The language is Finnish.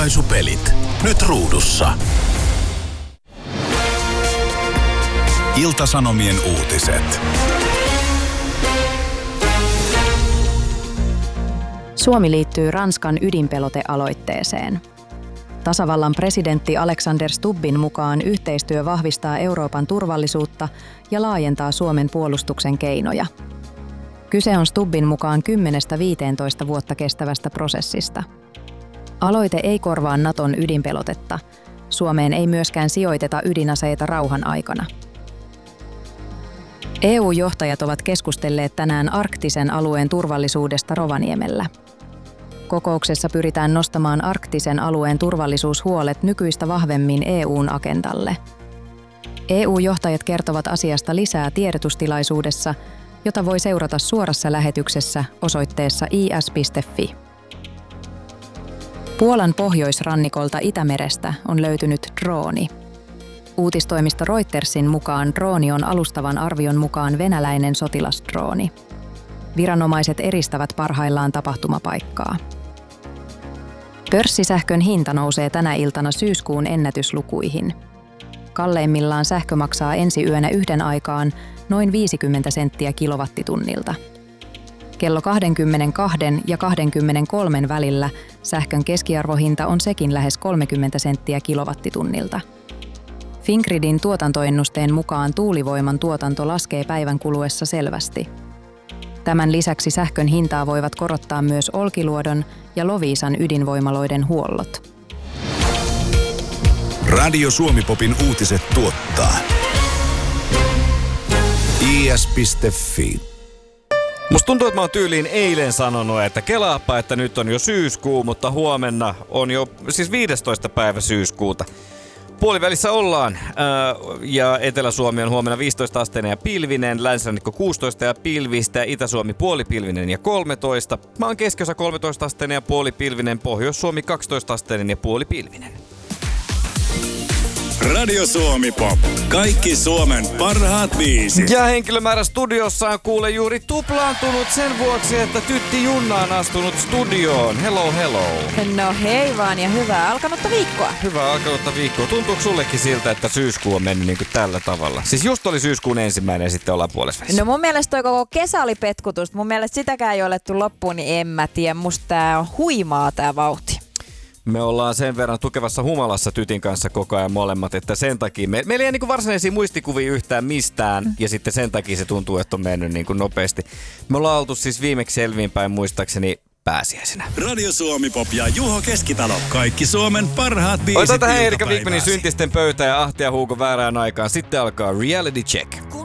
Ratkaisupelit. Nyt ruudussa. Ilta-Sanomien uutiset. Suomi liittyy Ranskan ydinpelotealoitteeseen. Tasavallan presidentti Alexander Stubbin mukaan yhteistyö vahvistaa Euroopan turvallisuutta ja laajentaa Suomen puolustuksen keinoja. Kyse on Stubbin mukaan 10-15 vuotta kestävästä prosessista. Aloite ei korvaa Naton ydinpelotetta. Suomeen ei myöskään sijoiteta ydinaseita rauhan aikana. EU-johtajat ovat keskustelleet tänään arktisen alueen turvallisuudesta Rovaniemellä. Kokouksessa pyritään nostamaan arktisen alueen turvallisuushuolet nykyistä vahvemmin EU:n agendalle. EU-johtajat kertovat asiasta lisää tiedotustilaisuudessa, jota voi seurata suorassa lähetyksessä osoitteessa is.fi. Puolan pohjoisrannikolta Itämerestä on löytynyt drooni. Uutistoimisto Reutersin mukaan drooni on alustavan arvion mukaan venäläinen sotilasdrooni. Viranomaiset eristävät parhaillaan tapahtumapaikkaa. Pörssisähkön hinta nousee tänä iltana syyskuun ennätyslukuihin. Kalleimmillaan sähkö maksaa ensi yönä yhden aikaan noin 50 senttiä kilowattitunnilta. Kello 22 ja 23 välillä sähkön keskiarvohinta on sekin lähes 30 senttiä kilowattitunnilta. Fingridin tuotantoennusteen mukaan tuulivoiman tuotanto laskee päivän kuluessa selvästi. Tämän lisäksi sähkön hintaa voivat korottaa myös Olkiluodon ja Loviisan ydinvoimaloiden huollot. Radio Suomi-popin uutiset tuottaa is.fi. Musta tuntuu, että mä oon tyyliin eilen sanonut, että kelaappa, että nyt on jo syyskuu, mutta huomenna on jo siis 15. päivä syyskuuta. Puolivälissä ollaan ja Etelä-Suomi on huomenna 15 asteinen ja pilvinen, länsirannikko 16 ja pilvistä, Itä-Suomi puolipilvinen ja 13. Maan keskiosa 13 asteinen ja puolipilvinen, Pohjois-Suomi 12 asteinen ja puolipilvinen. Radio Suomi-pop. Kaikki Suomen parhaat biisit. Ja henkilömäärä studiossa on kuule juuri tuplaantunut sen vuoksi, että Tytti Junna on astunut studioon. Hello, hello. No hei vaan ja hyvää alkanutta viikkoa. Hyvää alkanutta viikkoa. Tuntuuko sullekin siltä, että syyskuu on mennyt niin kuin tällä tavalla? Siis just oli syyskuun ensimmäinen ja sitten ollaan puolesvälissä. No mun mielestä toi koko kesä oli petkutusta. Mun mielestä sitäkään ei ole loppuun, niin en mä tiedä. Musta tää on huimaa tää vauhti. Me ollaan sen verran tukevassa humalassa Tytin kanssa koko ajan molemmat, että sen takia meillä ei niin kuin varsinaisia muistikuvia yhtään mistään, ja sitten sen takia se tuntuu, että on mennyt niin kuin nopeasti. Me ollaan oltu siis viimeksi selviinpäin muistaakseni pääsiäisenä. Radio Suomi-pop ja Juho Keskitalo. Kaikki Suomen parhaat biisit. Otetaan tähän Erika Wigmanin syntisten pöytä ja Ahti ja Hugo väärään aikaan. Sitten alkaa Reality Check.